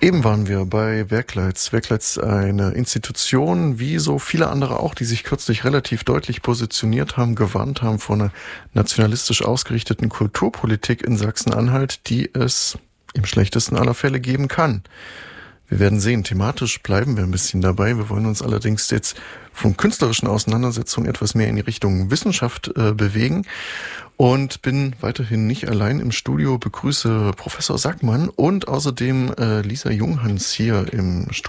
Eben waren wir bei Werkleitz. Werkleitz, eine Institution, wie so viele andere auch, die sich kürzlich relativ deutlich positioniert haben, gewarnt haben vor einer nationalistisch ausgerichteten Kulturpolitik in Sachsen-Anhalt, die es im schlechtesten aller Fälle geben kann. Wir werden sehen, thematisch bleiben wir ein bisschen dabei. Wir wollen uns allerdings jetzt von künstlerischen Auseinandersetzungen etwas mehr in die Richtung Wissenschaft bewegen. Und bin weiterhin nicht allein im Studio, begrüße Professor Sackmann und außerdem Lisa Junghans hier im Studio.